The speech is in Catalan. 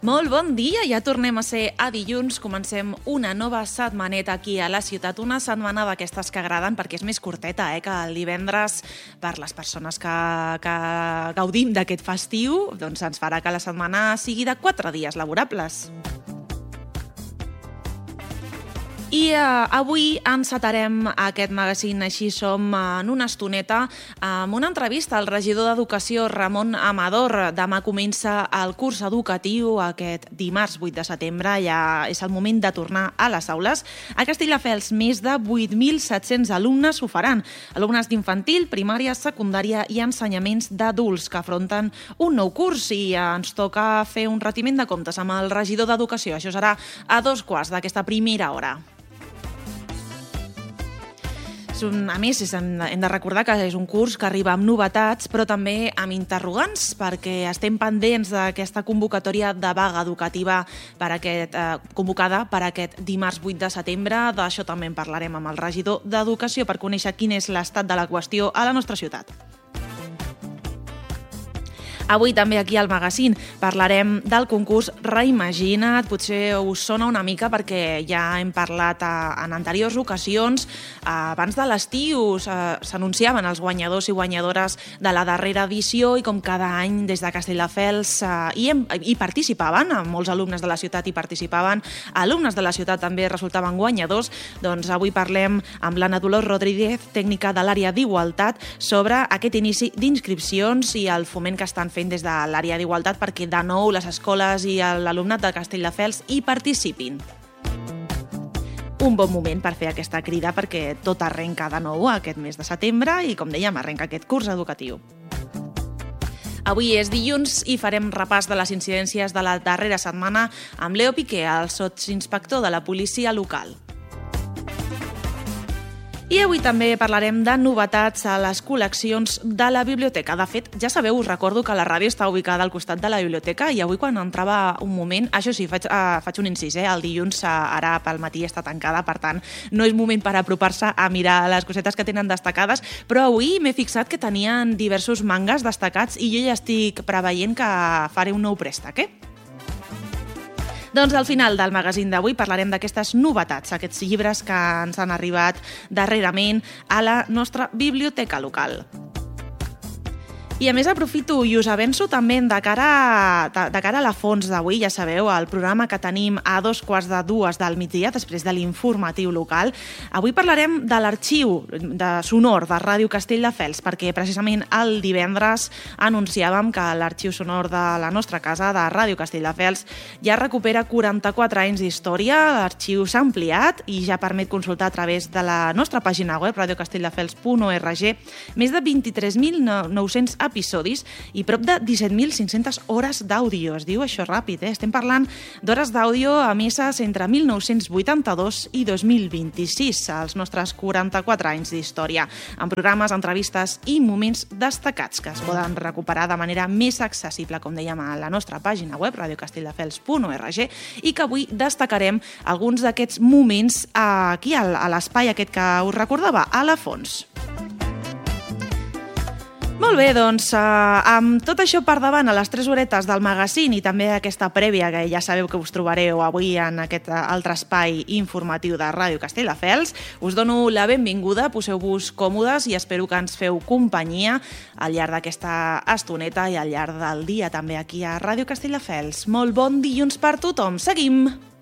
Molt bon dia, ja tornem a ser a dilluns, comencem una nova setmaneta aquí a la ciutat, una setmana d'aquestes que agraden perquè és més curteta que el divendres. Per les persones que gaudim d'aquest festiu, doncs ens farà que la setmana sigui de 4 dies laborables. I avui encetarem aquest magazín Així som en una estoneta amb una entrevista al regidor d'Educació Ramon Amador. Demà comença el curs educatiu, aquest dimarts 8 de setembre, ja és el moment de tornar a les aules. A Castelldefels més de 8.700 alumnes ho faran, alumnes d'infantil, primària, secundària i ensenyaments d'adults que afronten un nou curs i ens toca fer un retiment de comptes amb el regidor d'Educació. Això serà a 2:15 d'aquesta primera hora. A més, hem de recordar que és un curs que arriba amb novetats, però també amb interrogants, perquè estem pendents d'aquesta convocatòria de vaga educativa convocada per aquest dimarts 8 de setembre. D'això també en parlarem amb el regidor d'Educació per conèixer quin és l'estat de la qüestió a la nostra ciutat. Avui també aquí al magazín parlarem del concurs Reimagina't. Potser us sona una mica perquè ja hem parlat en anteriors ocasions. Abans de l'estiu s'anunciaven els guanyadors i guanyadores de la darrera edició i com cada any des de Castelldefels hi participaven, molts alumnes de la ciutat hi participaven, alumnes de la ciutat també resultaven guanyadors. Doncs avui parlem amb l'Anna Dolors Rodríguez, tècnica de l'àrea d'Igualtat, sobre aquest inici d'inscripcions i el foment que estan fent des de l'àrea d'Igualtat perquè de nou les escoles i l'alumnat de Castelldefels hi participin. Un bon moment per fer aquesta crida perquè tot arrenca de nou aquest mes de setembre i, com dèiem, arrenca aquest curs educatiu. Avui és dilluns i farem repàs de les incidències de la darrera setmana amb Leo Piqué, el sotsinspector de la policia local. I avui també parlarem de novetats a les col·leccions de la biblioteca. De fet, ja sabeu, us recordo que la ràdio està ubicada al costat de la biblioteca i avui quan entrava un moment, això sí, faig un incís, el dilluns ara pel matí està tancada, per tant, no és moment per apropar-se a mirar les cosetes que tenen destacades, però avui m'he fixat que tenien diversos mangas destacats i jo ja estic preveient que faré un nou préstec, Doncs al final del magazín d'avui parlarem d'aquestes novetats, aquests llibres que ens han arribat darrerament a la nostra biblioteca local. I a més aprofito i us avanço també de cara a la fons d'avui, ja sabeu, el programa que tenim a 2:15 del migdia, després de l'informatiu local. Avui parlarem de l'arxiu sonor de Ràdio Castelldefels, perquè precisament el divendres anunciàvem que l'arxiu sonor de la nostra casa, de Ràdio Castelldefels, ja recupera 44 anys d'història. L'arxiu s'ha ampliat i ja permet consultar a través de la nostra pàgina web, radiocastelldefels.org, més de 23.900 episodis i prop de 17.500 hores d'àudio. Es diu això ràpid, Estem parlant d'hores d'àudio emeses entre 1982 i 2026, els nostres 44 anys d'història, amb programes, entrevistes i moments destacats que es poden recuperar de manera més accessible, com dèiem, a la nostra pàgina web, radiocastelldefels.org, i que avui destacarem alguns d'aquests moments aquí a l'espai aquest que us recordava, a la fons. Molt bé, doncs, amb tot això per davant, a les 3 horetes del magazín i també aquesta prèvia que ja sabeu que us trobareu avui en aquest altre espai informatiu de Ràdio Castelldefels, us dono la benvinguda, poseu-vos còmodes i espero que ens feu companyia al llarg d'aquesta estoneta i al llarg del dia també aquí a Ràdio Castelldefels. Molt bon dilluns per tothom, seguim!